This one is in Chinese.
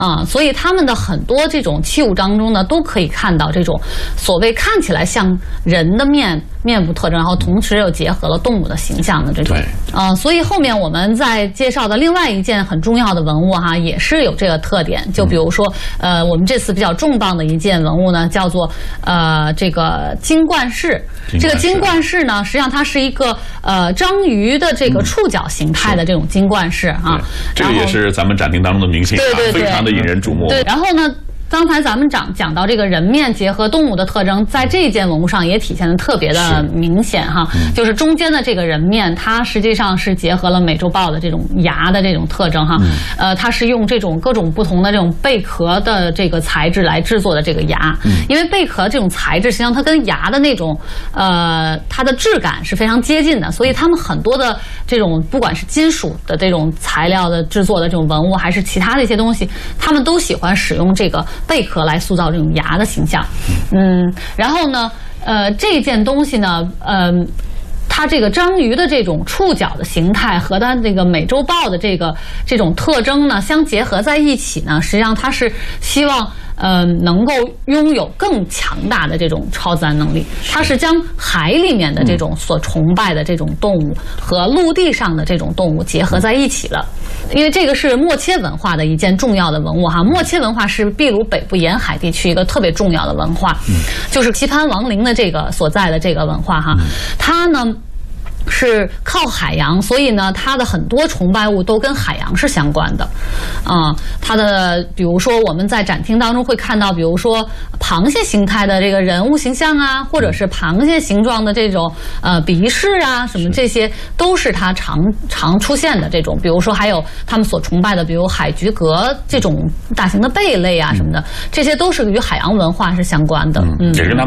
所以他们的很多这种器物当中呢，都可以看到这种所谓看起来像人的面部特征，然后同时又结合了动物的形象的这种。所以后面我们在介绍的另外一件很重要的文物哈，也是有这个特点。就比如说，我们这次比较重磅的一件文物呢，叫做这个金冠饰。这个金冠饰呢，实际上它是一个章鱼的这个触角形态的这种金冠饰啊。 这个也是咱们展厅当中的明星，对，非常的引人瞩目。 对，然后呢，刚才咱们讲到这个人面结合动物的特征，在这件文物上也体现的特别的明显哈，就是中间的这个人面，它实际上是结合了美洲豹的这种牙的这种特征哈，它是用这种各种不同的这种贝壳的这个材质来制作的这个牙，因为贝壳这种材质实际上它跟牙的那种它的质感是非常接近的，所以他们很多的这种不管是金属的这种材料的制作的这种文物，还是其他的一些东西，他们都喜欢使用这个贝壳来塑造这种牙的形象。然后呢，这件东西呢，它这个章鱼的这种触角的形态和它这个美洲豹的这种特征呢相结合在一起呢，实际上它是希望能够拥有更强大的这种超自然能力。它是将海里面的这种所崇拜的这种动物和陆地上的这种动物结合在一起了。因为这个是默切文化的一件重要的文物哈，默切文化是秘鲁北部沿海地区一个特别重要的文化，就是棋盘亡灵的这个所在的这个文化哈，它呢是靠海洋，所以呢，它的很多崇拜物都跟海洋是相关的，它的比如说我们在展厅当中会看到，比如说螃蟹形态的这个人物形象啊，或者是螃蟹形状的这种鼻饰啊，什么这些都是它常出现的这种。比如说还有他们所崇拜的，比如海菊蛤这种大型的贝类啊什么的，这些都是与海洋文化是相关的。 也是跟他们